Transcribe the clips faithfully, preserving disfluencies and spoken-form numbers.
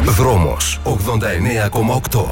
Δρόμος ογδόντα εννέα κόμμα οκτώ.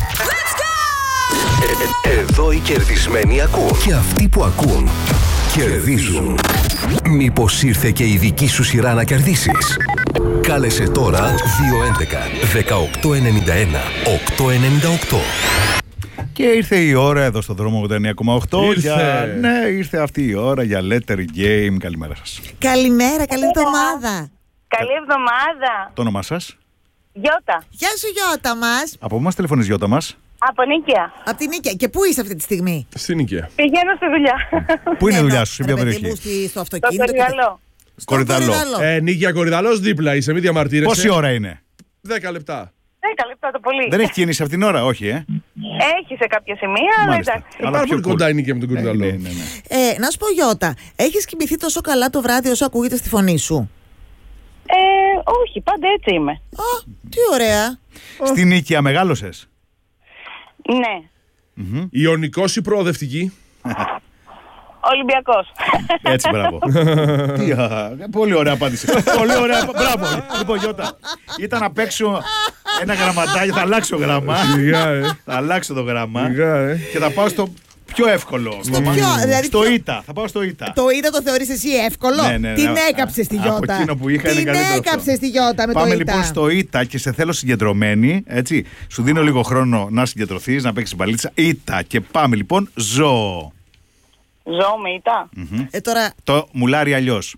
Ε, εδώ οι κερδισμένοι ακούν. Και αυτοί που ακούν κερδίζουν. Μήπως ήρθε και η δική σου σειρά να κερδίσεις? Κάλεσε τώρα δύο έντεκα δεκαοκτώ ενενήντα ένα οκτακόσια ενενήντα οκτώ. Και ήρθε η ώρα εδώ στο δρόμο ογδόντα εννέα κόμμα οκτώ. Ήρθε. Για... Ναι, ήρθε αυτή η ώρα για Letter Game. Καλημέρα σας. Καλημέρα, καλή εβδομάδα. Καλή εβδομάδα. Το όνομά σας? Γιώτα. Γεια σου Γιώτα μας. Από πού μας τηλεφωνείς, Γιώτα μας? Από Νίκαια. Από την Νίκαια. Και πού είσαι αυτή τη στιγμή? Στην Νίκαια. Πηγαίνω στη δουλειά. Πού είναι η Ναι, δουλειά ναι, σου, σε ρε ποια παιδί περιοχή? μου, στη- Στο Το αυτοκίνητο. και- Κορυδαλό. στο Κορυδαλό. Ε, Νίκαια Κορυδαλός δίπλα είσαι, μην διαμαρτύρεσαι. Πόση ώρα είναι? Δέκα λεπτά. Δέκα λεπτά το πολύ. Δεν έχει κίνηση αυτήν την ώρα, όχι, ε? Έχει σε κάποια σημεία, αλλά Μάλιστα. εντάξει. Ε, Αλλά πάρα πιο πολύ cool. κοντά η Νίκαια με τον Ναι, Κορυδαλό. ναι, ναι, ναι. Ε, να σου πω Γιώτα, έχεις κοιμηθεί τόσο καλά το βράδυ όσο ακούγεται στη φωνή σου? Ε, όχι, πάντα έτσι είμαι. Α, τι ωραία. Στην Νίκαια μεγάλωσες? Ναι. Ιωνικός ή προοδευτική? Ολυμπιακός. Έτσι, μπράβο. Τι, α, πολύ ωραία απάντηση. Πολύ ωραία. Μπράβο. Λοιπόν, Γιώτα, ήταν να παίξω ένα γραμματάκι. Θα αλλάξω γράμμα. Σιγά, ε. Θα αλλάξω το γράμμα Σιγά, ε. και θα πάω στο πιο εύκολο. Στο ποιο, δηλαδή Στο ποιο- Ήτα. Θα πάω στο Ήτα. Το είδα, το θεωρείς εσύ εύκολο? Ναι, ναι, ναι. Την Α, έκαψες τη από Γιώτα. εκείνο που είχα είναι Την καλύτερο αυτό. έκαψες τη Γιώτα με Πάμε το Ήτα. λοιπόν στο Ήτα και σε θέλω συγκεντρωμένη. Έτσι. Σου δίνω λίγο χρόνο να συγκεντρωθείς, να παίξεις μπαλίτσα. Ήτα. Και πάμε λοιπόν. Ζώο. Ζώο με ήττα. Ε, τώρα, Το μουλάρι αλλιώς.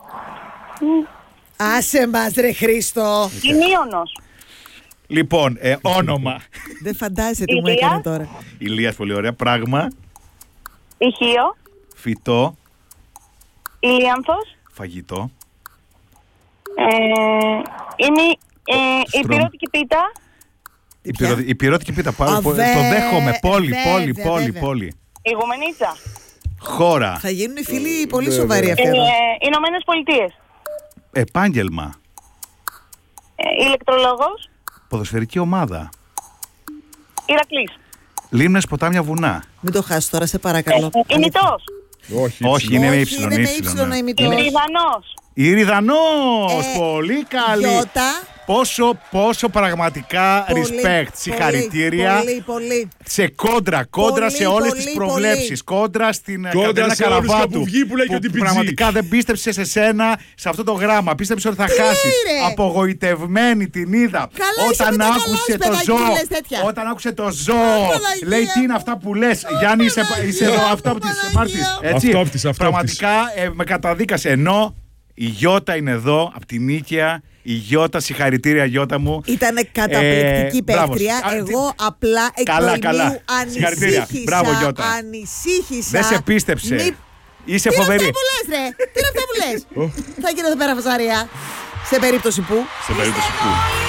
άσε μας ρε Χρήστο. Ημίωνος. Λοιπόν, ε, όνομα. Δεν φαντάζεσαι τι μου Ηλίας. έκανε τώρα. Ηλίας, πολύ ωραία. Πράγμα. Ηχείο. Φυτό. Ηλίανθος. Φαγητό. Ε, είναι ε, η Στρώμα. πυρώτικη πίτα. Η, ποια? πυρο... η πυρώτικη πίτα. Πάρα Α, πολύ. βε- Το δέχομαι. Πόλη, βέβαια, πόλη, πόλη, βέβαια. πόλη. Η Γουμενίτσα. Χώρα. Θα γίνουν οι φίλοι πολύ σοβαροί Ε, αυτοί εδώ. Ηνωμένες Πολιτείες. Επάγγελμα. Ε, ηλεκτρολόγος. Ποδοσφαιρική ομάδα. Ηρακλής. Λίμνες, ποτάμια, βουνά. Μην το χάσεις τώρα, σε παρακαλώ. Ημιτός. Όχι. Όχι, υψηλό. είναι με Όχι, ύψιλον. είναι με ύψιλον, ύψιλον ναι. ο ημιτός. Ηριδανός. Ηριδανός. Ε, Πολύ καλή. Γιώτα. Πόσο, πόσο πραγματικά Πολύ, respect. πολύ, Συγχαρητήρια. Πολύ, πολύ. Σε κόντρα, κόντρα Πολύ, σε όλες πολύ, τις προβλέψεις. Κόντρα στην Κόντρα Κατερίνα σε όλους Καραβάτου. που βγει που λέει και ότι πιτζή. πραγματικά δεν πίστεψε σε σένα σε αυτό το γράμμα. Πίστεψε ότι θα Τι χάσεις. λέει, ρε? Απογοητευμένη την είδα. Καλά, είσαι Όταν με τα καλά άκουσε σου, το παιδάκι, ζώο. μου λες τέτοια. Όταν άκουσε το ζώο. Παναγία Λέει τι είναι μου. αυτά που λες. Γιάννη, είσαι, Παναγία είσαι εδώ μου, αυτόπτης. Παναγία Μάρτης. μου. Έτσι. Αυτόπτης, αυτόπτης. Πραγματικά ε, με καταδίκασε. Ενώ η Γιώτα είναι εδώ, από την Νίκαια. Η Γιώτα, συγχαρητήρια Γιώτα μου. Ήτανε καταπληκτική Ε, μπράβο. παίκτρια. Α, Εγώ απλά εκ Καλά, καλά. προημίου Συγχαρητήρια. ανησύχησα. Μπράβο, Γιώτα. Ανησύχησα. Δεν σε πίστεψε. Μη- Είσαι Τι είναι φοβερή. αυτά που λες ρε. Τι είναι αυτά που λες. Θα γίνει εδώ πέρα φασαρία. Σε περίπτωση που. Σε περίπτωση που.